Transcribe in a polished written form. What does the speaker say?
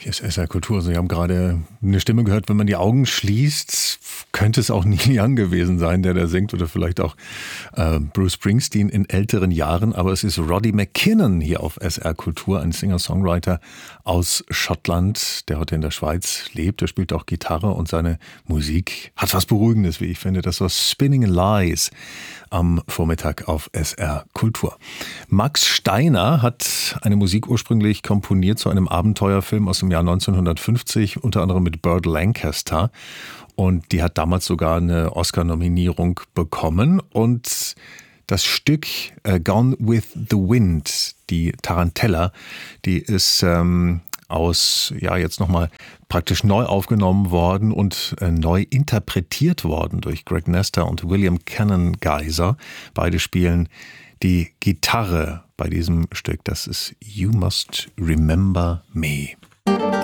Hier ist SR Kultur. Sie haben gerade eine Stimme gehört, wenn man die Augen schließt, könnte es auch Neil Young gewesen sein, der da singt, oder vielleicht auch Bruce Springsteen in älteren Jahren. Aber es ist Roddy McKinnon hier auf SR Kultur, ein Singer-Songwriter aus Schottland, der heute in der Schweiz lebt. Er spielt auch Gitarre und seine Musik hat was Beruhigendes, wie ich finde. Das war Spinning Lies am Vormittag auf SR Kultur. Max Steiner hat eine Musik ursprünglich komponiert zu einem Abenteuerfilm aus dem Jahr 1950, unter anderem mit Burt Lancaster. Und die hat damals sogar eine Oscar-Nominierung bekommen. Und das Stück Gone with the Wind, die Tarantella, die ist jetzt nochmal praktisch neu aufgenommen worden und neu interpretiert worden durch Greg Nestor und William Cannon Geyser. Beide spielen die Gitarre bei diesem Stück. Das ist You Must Remember Me.